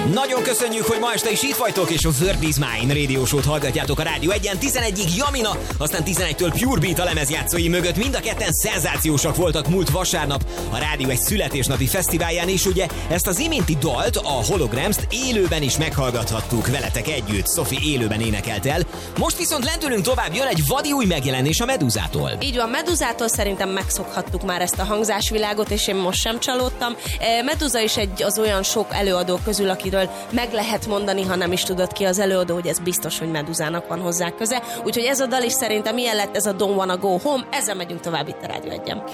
Nagyon köszönjük, hogy ma este is itt vagytok, és a World is Mine Radio Show-t hallgatjátok a Rádió 1-en. 11-ig Jamina, aztán 11-től Pure Beat a lemezjátszói mögött. Mind a ketten szenzációsak voltak múlt vasárnap a Rádió egy születésnapi fesztiválján, és ugye ezt az iménti dalt, a Holograms-t élőben is meghallgathattuk veletek együtt. Sophie élőben énekelt el. Most viszont lentülünk tovább, jön egy vadi új megjelenés a Meduzától. Így van, Meduzától szerintem megszokhattuk már ezt a hangzásvilágot, és én most sem csalódtam. Meduza is az olyan sok előadó közül, akiről meg lehet mondani, ha nem is tudod ki az előadó, hogy ez biztos, hogy Meduzának van hozzá köze. Úgyhogy ez a dal is szerintem ilyen lett, ez a Don't Wanna Go Home, ezzel megyünk tovább itt a Rádió 1-en.